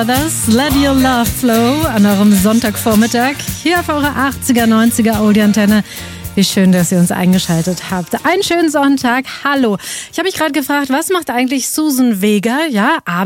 Das Let Your Love Flow an eurem Sonntagvormittag hier auf eurer 80er, 90er Audi-Antenne. Wie schön, dass ihr uns eingeschaltet habt. Einen schönen Sonntag. Hallo. Ich habe mich gerade gefragt, was macht eigentlich Suzanne Vega? Ja,